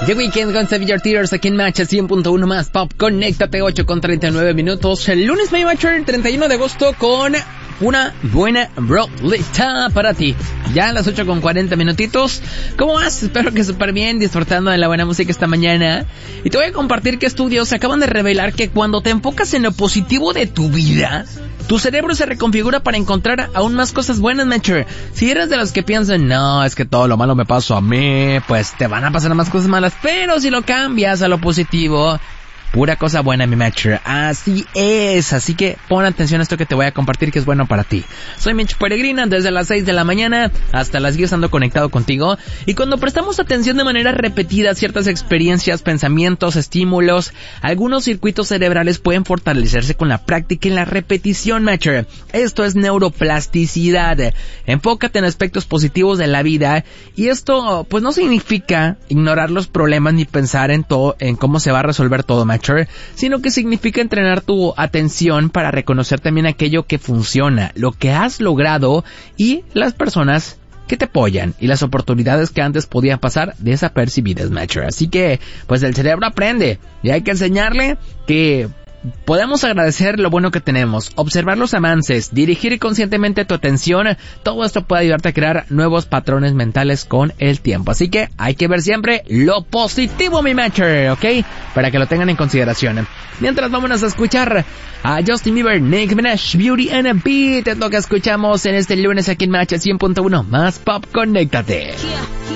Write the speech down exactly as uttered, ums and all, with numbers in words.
The Weeknd con Save Your Tears aquí en Match cien punto uno más Pop. Conéctate, ocho con treinta y nueve minutos. El lunes me Match el treinta y uno de agosto con una buena rolita para ti. Ya a las ocho con cuarenta minutitos. ¿Cómo vas? Espero que súper bien, disfrutando de la buena música esta mañana. Y te voy a compartir que estudios acaban de revelar que cuando te enfocas en lo positivo de tu vida, tu cerebro se reconfigura para encontrar aún más cosas buenas, Matcher. Si eres de los que piensan, no, es que todo lo malo me pasó a mí, pues te van a pasar más cosas malas. Pero si lo cambias a lo positivo, pura cosa buena, mi Matcher. Así es. Así que pon atención a esto que te voy a compartir, que es bueno para ti. Soy Mitch Peregrina. Desde las seis de la mañana hasta las diez ando conectado contigo. Y cuando prestamos atención de manera repetida a ciertas experiencias, pensamientos, estímulos, algunos circuitos cerebrales pueden fortalecerse con la práctica y la repetición, Matcher. Esto es neuroplasticidad. Enfócate en aspectos positivos de la vida. Y esto, pues no significa ignorar los problemas ni pensar en todo, en cómo se va a resolver todo, Matcher, sino que significa entrenar tu atención para reconocer también aquello que funciona, lo que has logrado y las personas que te apoyan y las oportunidades que antes podían pasar desapercibidas, Matcher. Así que, pues el cerebro aprende y hay que enseñarle que podemos agradecer lo bueno que tenemos, observar los avances, dirigir conscientemente tu atención. Todo esto puede ayudarte a crear nuevos patrones mentales con el tiempo. Así que hay que ver siempre lo positivo, mi Matcher, ¿ok? Para que lo tengan en consideración. Mientras, vámonos a escuchar a Justin Bieber, Nicki Minaj, Beauty and a Beat. Es lo que escuchamos en este lunes aquí en Match cien punto uno más Pop. Conéctate.